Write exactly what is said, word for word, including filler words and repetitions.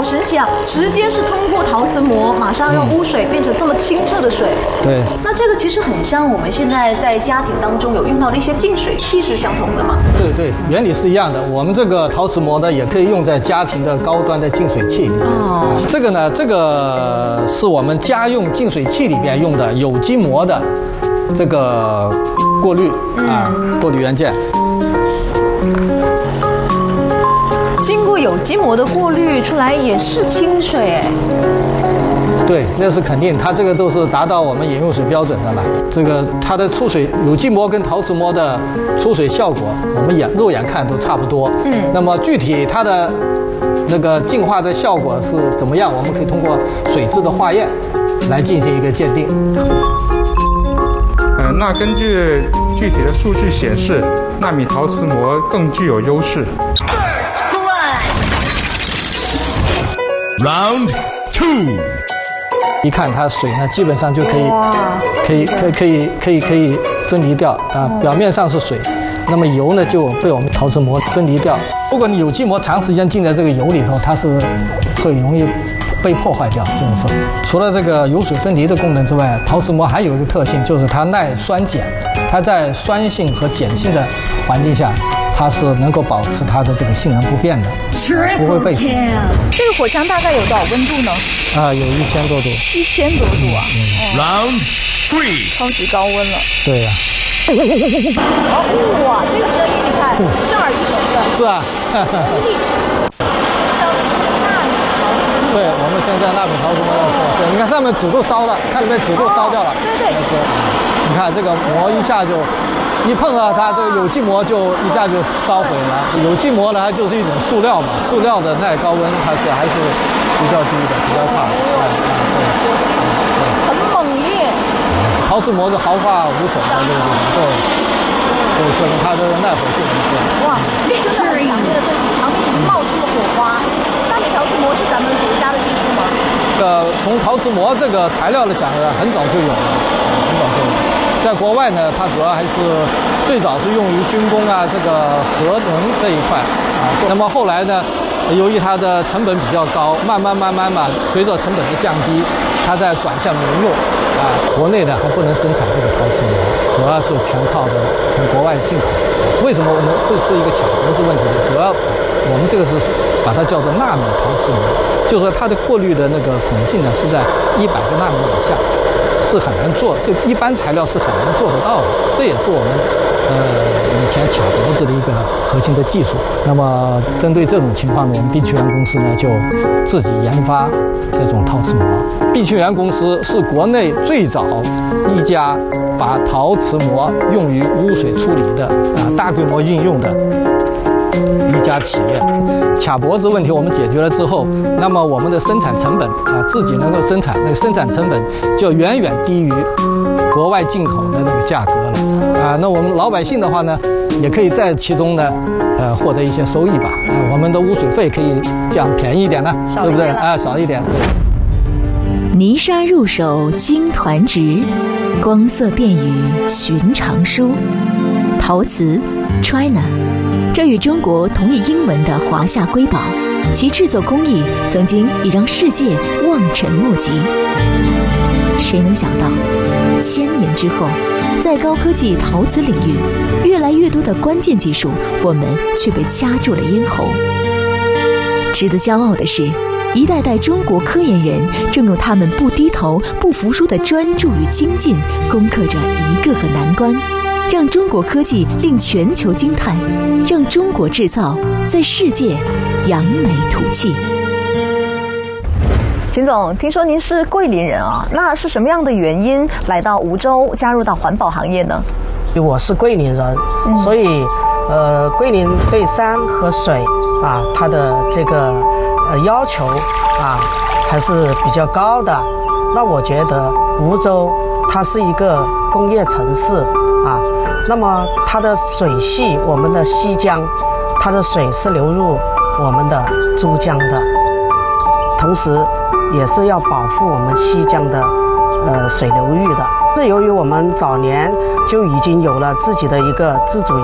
好神奇啊！直接是通过陶瓷膜，马上让污水变成这么清澈的水。 对。 那这个其实很像我们现在在家庭当中有用到的一些净水器是相同的嘛？ 对对，原理是一样的。我们这个陶瓷膜呢，也可以用在家庭的高端的净水器里面。哦。这个呢，这个是我们家用净水器里边用的有机膜的这个过滤啊，过滤元件。 经过有机膜的过滤出来也是清水哎。 对，那是肯定，它这个都是达到我们饮用水标准的了。这个它的出水有机膜跟陶瓷膜的出水效果，我们眼肉眼看都差不多。嗯。那么具体它的那个净化的效果是怎么样，我们可以通过水质的化验来进行一个鉴定。 呃，那根据具体的数据显示，纳米陶瓷膜更具有优势。 Round two， 一看它水呢，基本上就可以，可以，可以，可以，可以，可以分离掉啊。表面上是水，那么油呢就被我们陶瓷膜分离掉。如果你有机膜长时间浸在这个油里头，它是会容易被破坏掉。就是说，除了这个油水分离的功能之外，陶瓷膜还有一个特性，就是它耐酸碱，它在酸性和碱性的环境下，它是能够保持它的这个性能不变的，不会被腐蚀。 这个火枪大概有多少温度呢？ 啊，有一千多度。 一千多度啊！ 嗯嗯、Round three， 超级高温了。 对呀、 啊。哇，这个声音你看，震耳欲聋的。 是啊。对，我们现在纳米陶瓷膜是，是，你看上面纸都烧了，看里面纸都烧掉了。 对对。 你看这个膜一下就。一碰到它，这个有机膜就一下就烧毁了。有机膜呢，它就是一种塑料嘛，塑料的耐高温，它是还是比较低的，比较差的。啊啊， 对，很猛烈。 陶瓷膜是毫发无损的，对对对，所以说明它的耐火性很高。 哇，这个是很强烈的对比，旁边已经冒出了火花。纳米陶瓷膜是咱们国家的技术吗？ 呃，从陶瓷膜这个材料来讲呢，很早就有了，很早就有了。在国外呢，它主要还是最早是用于军工啊，这个核能这一块啊。那么后来呢，由于它的成本比较高，慢慢慢慢嘛，随着成本的降低，它在转向民用啊。国内呢还不能生产这个陶瓷膜，主要是全靠的从国外进口。为什么能会是一个卡脖子问题呢？主要我们这个是把它叫做纳米陶瓷膜，就是说它的过滤的那个孔径呢是在一百个纳米以下。是很难做，就一般材料是很难做得到的，这也是我们呃以前卡脖子的一个核心的技术。那么针对这种情况呢，我们碧奇源公司呢就自己研发这种陶瓷膜。碧奇源公司是国内最早一家把陶瓷膜用于污水处理的啊大规模应用的一家企业。卡脖子问题我们解决了之后，那么我们的生产成本啊，自己能够生产，那个生产成本就远远低于国外进口的那个价格了啊。那我们老百姓的话呢，也可以在其中呢，呃，获得一些收益吧。啊，我们的污水费可以降便宜一点呢，对不对？啊，少一点。 泥沙入手金团直，光色便于寻常书。陶瓷 China。这与中国同义英文的华夏瑰宝，其制作工艺曾经已让世界望尘莫及。谁能想到，千年之后，在高科技陶瓷领域，越来越多的关键技术，我们却被掐住了咽喉。值得骄傲的是，一代代中国科研人正用他们不低头、不服输的专注与精进，攻克着一个个难关。让中国科技令全球惊叹，让中国制造在世界扬眉吐气。 秦总，听说您是桂林人啊，那是什么样的原因来到梧州，加入到环保行业呢？ 我是桂林人，嗯、所以呃，桂林对山和水啊，它的这个呃要求啊还是比较高的。那我觉得梧州它是一个工业城市啊。那么它的水系，我们的西江，它的水是流入我们的珠江的，同时也是要保护我们西江的呃水流域的。是由于我们早年就已经有了自己的一个自主